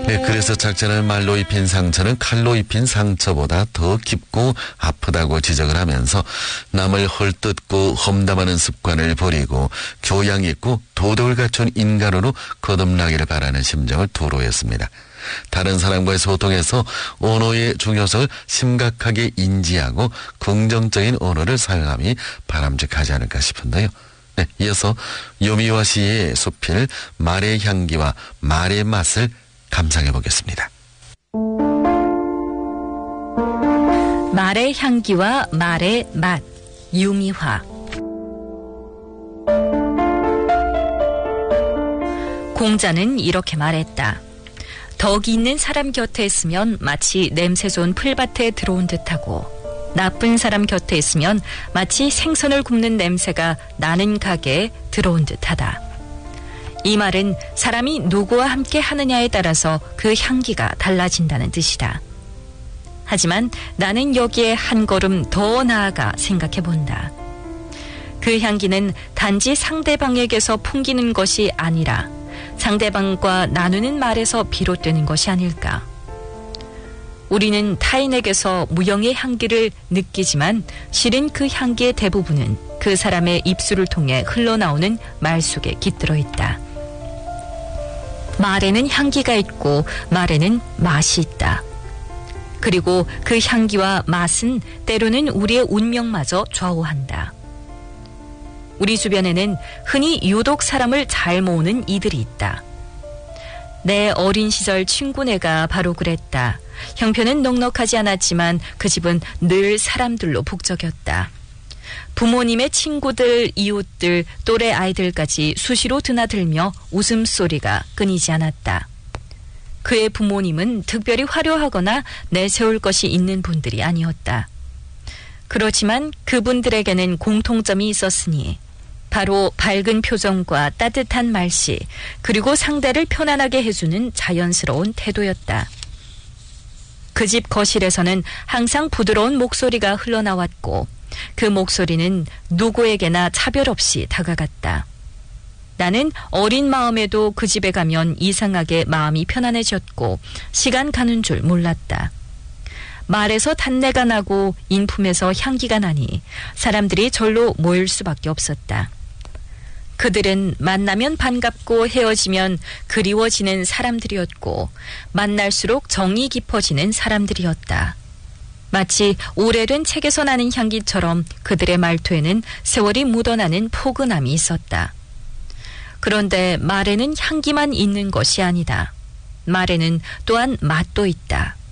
네, 그래서 작자는 말로 입힌 상처는 칼로 입힌 상처보다 더 깊고 아프다고 지적을 하면서 남을 헐뜯고 험담하는 습관을 버리고 교양 있고 도덕을 갖춘 인간으로 거듭나기를 바라는 심정을 토로했습니다. 다른 사람과의 소통에서 언어의 중요성을 심각하게 인지하고 긍정적인 언어를 사용함이 바람직하지 않을까 싶은데요. 네, 이어서 요미와 시의 수필 말의 향기와 말의 맛을 감상해 보겠습니다. 말의 향기와 말의 맛, 유미화. 공자는 이렇게 말했다. 덕이 있는 사람 곁에 있으면 마치 냄새 좋은 풀밭에 들어온 듯하고 나쁜 사람 곁에 있으면 마치 생선을 굽는 냄새가 나는 가게에 들어온 듯하다. 이 말은 사람이 누구와 함께 하느냐에 따라서 그 향기가 달라진다는 뜻이다. 하지만 나는 여기에 한 걸음 더 나아가 생각해 본다. 그 향기는 단지 상대방에게서 풍기는 것이 아니라 상대방과 나누는 말에서 비롯되는 것이 아닐까. 우리는 타인에게서 무형의 향기를 느끼지만 실은 그 향기의 대부분은 그 사람의 입술을 통해 흘러나오는 말 속에 깃들어 있다. 말에는 향기가 있고 말에는 맛이 있다. 그리고 그 향기와 맛은 때로는 우리의 운명마저 좌우한다. 우리 주변에는 흔히 유독 사람을 잘 모으는 이들이 있다. 내 어린 시절 친구네가 바로 그랬다. 형편은 넉넉하지 않았지만 그 집은 늘 사람들로 북적였다. 부모님의 친구들, 이웃들, 또래 아이들까지 수시로 드나들며 웃음소리가 끊이지 않았다. 그의 부모님은 특별히 화려하거나 내세울 것이 있는 분들이 아니었다. 그렇지만 그분들에게는 공통점이 있었으니 바로 밝은 표정과 따뜻한 말씨, 그리고 상대를 편안하게 해주는 자연스러운 태도였다. 그 집 거실에서는 항상 부드러운 목소리가 흘러나왔고 그 목소리는 누구에게나 차별 없이 다가갔다. 나는 어린 마음에도 그 집에 가면 이상하게 마음이 편안해졌고 시간 가는 줄 몰랐다. 말에서 단내가 나고 인품에서 향기가 나니 사람들이 절로 모일 수밖에 없었다. 그들은 만나면 반갑고 헤어지면 그리워지는 사람들이었고 만날수록 정이 깊어지는 사람들이었다. 마치 오래된 책에서 나는 향기처럼 그들의 말투에는 세월이 묻어나는 포근함이 있었다. 그런데 말에는 향기만 있는 것이 아니다. 말에는 또한 맛도 있다.